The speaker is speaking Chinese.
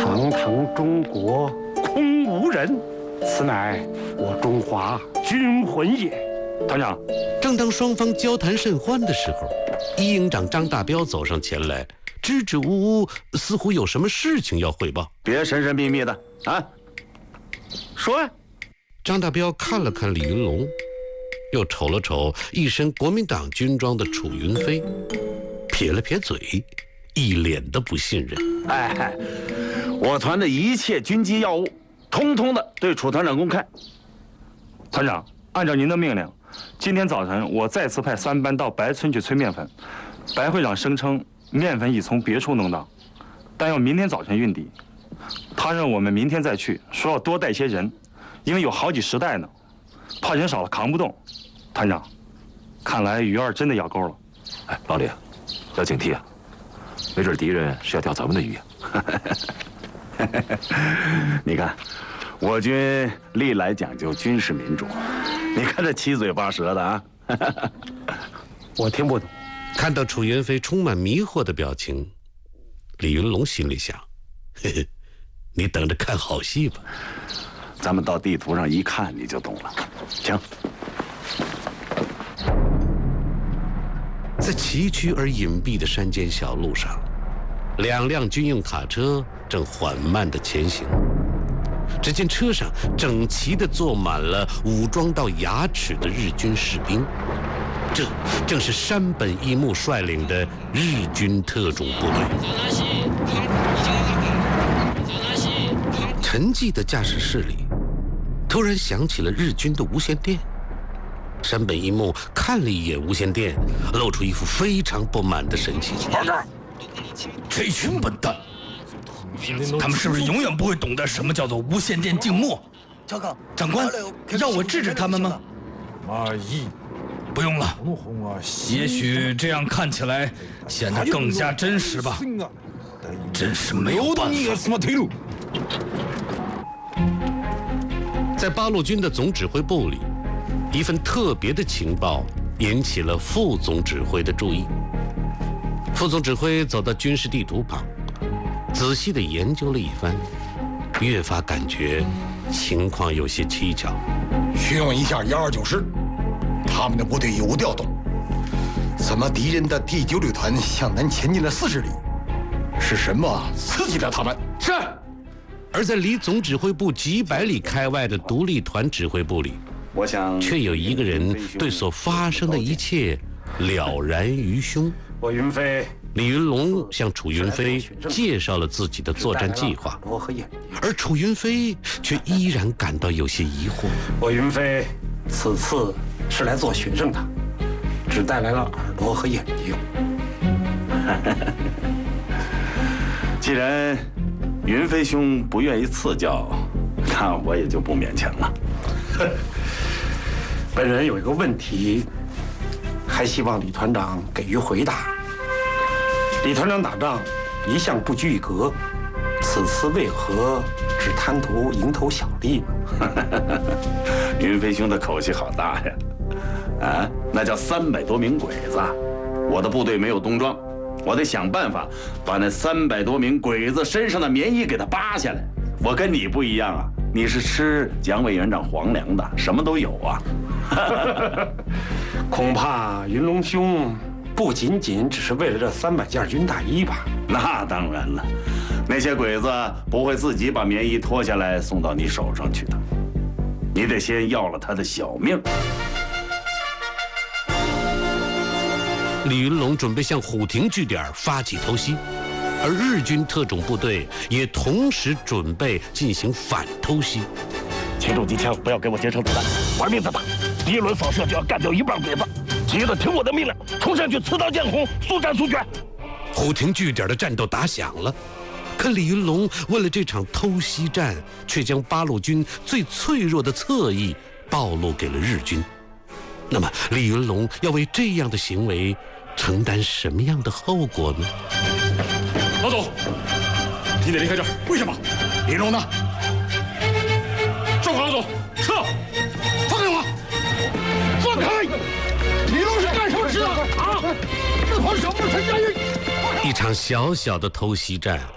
堂堂中国空无人，此乃我中华军魂也。团长， 正当双方交谈甚欢的时候，一营长张大彪走上前来，支支吾吾，似乎有什么事情要汇报。 别神神秘秘的啊，说呀！ 张大彪看了看李云龙，又瞅了瞅一身国民党军装的楚云飞，撇了撇嘴，一脸的不信任。 哎，我团的一切军机要务，通通的对楚团长公开。 团长，按照您的命令，今天早晨我再次派3班到白村去催面粉。白会长声称面粉已从别处弄到，但要明天早晨运抵。他让我们明天再去，说要多带些人，因为有好几十袋呢，怕人少了扛不动。团长，看来鱼儿真的咬钩了。 哎，老李，要警惕啊！没准敌人是要钓咱们的鱼啊！ 你看，我军历来讲究军事民主，你看这七嘴八舌的啊！ 我听不懂。 看到楚云飞充满迷惑的表情，李云龙心里想：嘿嘿，你等着看好戏吧。 咱们到地图上一看，你就懂了。行。 在崎岖而隐蔽的山间小路上，2辆军用卡车正缓慢地前行。只见车上整齐地坐满了武装到牙齿的日军士兵，这正是山本一木率领的日军特种部队。沉寂的驾驶室里，突然响起了日军的无线电。山本一木看了一眼无线电，露出一副非常不满的神情。 班长，这群笨蛋，他们是不是永远不会懂得什么叫做无线电静默？长官，让我制止他们吗？不用了，也许这样看起来显得更加真实吧。真是没有办法。 在八路军的总指挥部里，一份特别的情报引起了副总指挥的注意。副总指挥走到军事地图旁，仔细地研究了一番，越发感觉情况有些蹊跷。 询问一下129师，他们的部队有无调动？怎么敌人的第9旅团向南前进了40里？是什么刺激了他们？是。 而在离总指挥部几百里开外的独立团指挥部里， 我想却有一个人对所发生的一切了然于胸。 我云飞， 李云龙向楚云飞介绍了自己的作战计划，而楚云飞却依然感到有些疑惑。 我云飞此次是来做学生的，只带来了耳朵和眼睛。 既然云飞兄不愿意赐教，那我也就不勉强了。 本人有一个问题，还希望李团长给予回答。李团长打仗一向不拘一格，此次为何只贪图蝇头小利呢？ 云飞兄的口气好大呀！啊，那叫300多名鬼子，我的部队没有冬装，我得想办法把那300多名鬼子身上的棉衣给他扒下来。我跟你不一样啊，你是吃蒋委员长皇粮的，什么都有啊。 恐怕云龙兄不仅仅只是为了这300件军大衣吧？ 那当然了，那些鬼子不会自己把棉衣脱下来送到你手上去的，你得先要了他的小命。 李云龙准备向虎亭据点发起偷袭，而日军特种部队也同时准备进行反偷袭。 切住机枪，不要给我接生子弹，玩命的打！第一轮扫射就要干掉一半鬼子，其余的听我的命令，冲上去刺刀见红，速战速决。 虎亭据点的战斗打响了，可李云龙为了这场偷袭战，却将八路军最脆弱的侧翼暴露给了日军。那么李云龙要为这样的行为承担什么样的后果呢？ 老总，你得离开这儿。为什么？李龙呢？报告老总，撤！放开我！放开！李龙是干什么吃的啊？这团什么陈家运？ 一场小小的偷袭战